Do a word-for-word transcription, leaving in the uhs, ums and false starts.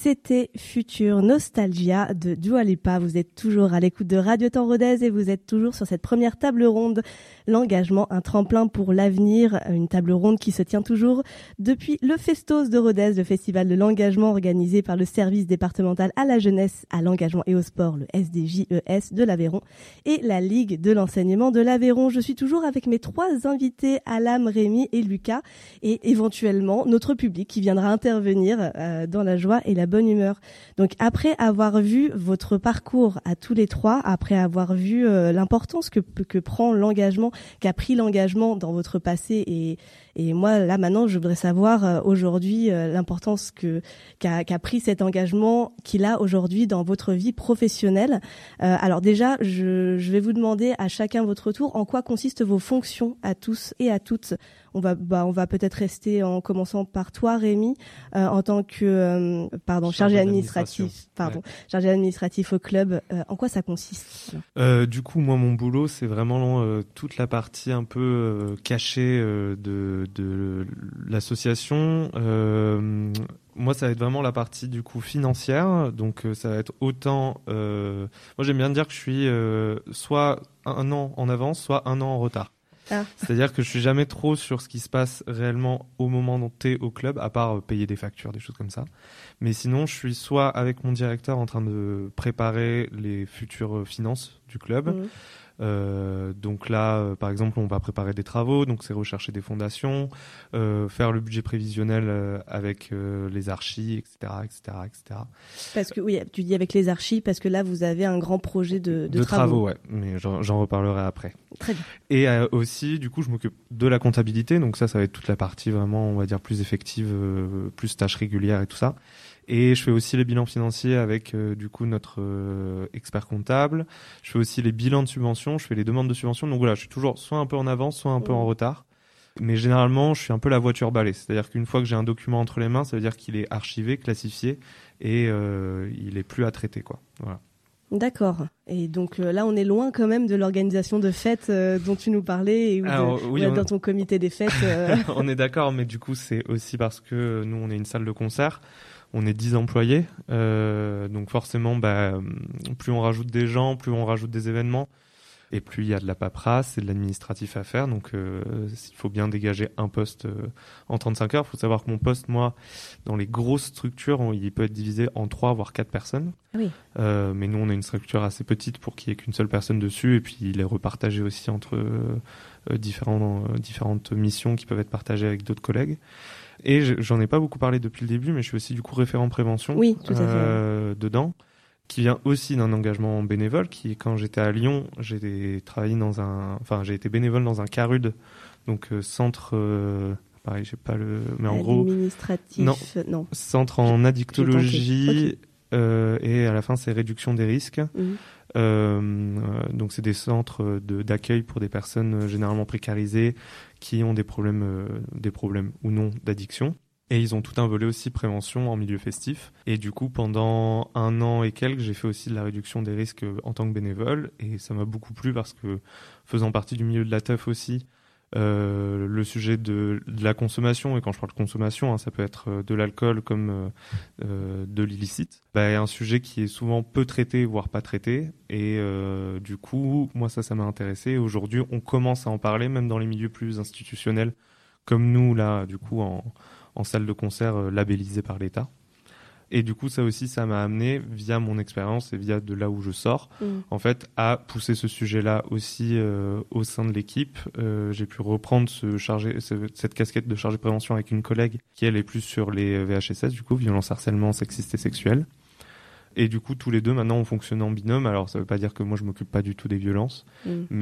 C'était Future Nostalgia de Dua Lipa. Vous êtes toujours à l'écoute de Radio Temps Rodez et vous êtes toujours sur cette première table ronde. L'engagement, un tremplin pour l'avenir. Une table ronde qui se tient toujours depuis le Festos de Rodez, le festival de l'engagement organisé par le service départemental à la jeunesse, à l'engagement et au sport, le S D J E S de l'Aveyron et la Ligue de l'enseignement de l'Aveyron. Je suis toujours avec mes trois invités, Alam, Rémi et Lucas, et éventuellement notre public qui viendra intervenir euh, dans la joie et la bonne humeur. Donc après avoir vu votre parcours à tous les trois, après avoir vu euh, l'importance que, que prend l'engagement, qu'a pris l'engagement dans votre passé, et, et moi là maintenant je voudrais savoir euh, aujourd'hui euh, l'importance que qu'a, qu'a pris cet engagement qu'il a aujourd'hui dans votre vie professionnelle. Euh, alors déjà, je, je vais vous demander à chacun votre tour en quoi consistent vos fonctions à tous et à toutes. On va, bah, on va peut-être rester en commençant par toi, Rémi, euh, en tant que, euh, pardon, chargé, chargé administratif, pardon, ouais. chargé administratif au club. Euh, en quoi ça consiste ? euh, Du coup, moi, mon boulot, c'est vraiment euh, toute la partie un peu euh, cachée euh, de, de l'association. Euh, moi, ça va être vraiment la partie du coup financière. Donc, euh, ça va être autant. Euh, moi, j'aime bien dire que je suis euh, soit un an en avance, soit un an en retard. Ah. C'est-à-dire que je suis jamais trop sur ce qui se passe réellement au moment dont t'es au club, à part payer des factures, des choses comme ça. Mais sinon, je suis soit avec mon directeur en train de préparer les futures finances du club. Mmh. Euh, donc là, euh, par exemple, on va préparer des travaux, donc c'est rechercher des fondations, euh, faire le budget prévisionnel euh, avec euh, les archis, et cetera, et cetera, et cetera. Parce que oui, tu dis avec les archis parce que là, vous avez un grand projet de, de, de travaux. travaux, ouais, mais j'en, j'en reparlerai après. Très bien. Et euh, aussi, du coup, je m'occupe de la comptabilité, donc ça, ça va être toute la partie vraiment, on va dire, plus effective, euh, plus tâches régulières et tout ça. Et je fais aussi les bilans financiers avec euh, du coup notre euh, expert comptable. Je fais aussi les bilans de subvention, je fais les demandes de subvention. Donc voilà, je suis toujours soit un peu en avance, soit un peu en retard. Mais généralement, je suis un peu la voiture balai. C'est-à-dire qu'une fois que j'ai un document entre les mains, ça veut dire qu'il est archivé, classifié et euh, il est plus à traiter, quoi. Voilà. D'accord. Et donc euh, là, on est loin quand même de l'organisation de fêtes euh, dont tu nous parlais et ou Alors, de, oui, ou on... dans ton comité des fêtes. Euh... on est d'accord, mais du coup, c'est aussi parce que nous, on est une salle de concert. On est dix employés, euh, donc forcément, bah, plus on rajoute des gens, plus on rajoute des événements, et plus il y a de la paperasse et de l'administratif à faire. Donc, euh, il faut bien dégager un poste euh, en trente-cinq heures. Il faut savoir que mon poste, moi, dans les grosses structures, on, il peut être divisé en trois voire quatre personnes. Oui. Euh, mais nous, on a une structure assez petite pour qu'il y ait qu'une seule personne dessus, et puis il est repartagé aussi entre euh, différents, euh, différentes missions qui peuvent être partagées avec d'autres collègues. Et j'en ai pas beaucoup parlé depuis le début, mais je suis aussi du coup référent prévention oui, tout à fait. Euh, dedans, qui vient aussi d'un engagement bénévole. Qui, quand j'étais à Lyon, j'ai travaillé dans un, enfin j'ai été bénévole dans un CARUD, donc euh, centre, euh, pareil, j'ai pas le, mais en gros, administratif, non, non, centre en addictologie, okay. euh, et à la fin c'est réduction des risques. Mmh. Euh, donc c'est des centres de, d'accueil pour des personnes généralement précarisées qui ont des problèmes, euh, des problèmes ou non d'addiction. Et ils ont tout un volet aussi prévention en milieu festif. Et du coup, pendant un an et quelques, j'ai fait aussi de la réduction des risques en tant que bénévole. Et ça m'a beaucoup plu parce que, faisant partie du milieu de la teuf aussi, Euh, le sujet de, de la consommation, et quand je parle de consommation, hein, ça peut être de l'alcool comme euh, euh, de l'illicite, bah, un sujet qui est souvent peu traité, voire pas traité, et euh, du coup, moi ça, ça m'a intéressé. Aujourd'hui, on commence à en parler, même dans les milieux plus institutionnels, comme nous, là, du coup, en, en salle de concert euh, labellisée par l'État. Et du coup, ça aussi, ça m'a amené, via mon expérience et via de là où je sors, mmh. en fait, à pousser ce sujet-là aussi euh, au sein de l'équipe. Euh, j'ai pu reprendre ce chargé, ce, cette casquette de chargé de prévention avec une collègue qui, elle, est plus sur les V H S S, du coup, violence, harcèlement, sexiste et sexuel. Et du coup, tous les deux, maintenant, on fonctionne en binôme. Alors, ça veut pas dire que moi, je m'occupe pas du tout des violences, mmh. mais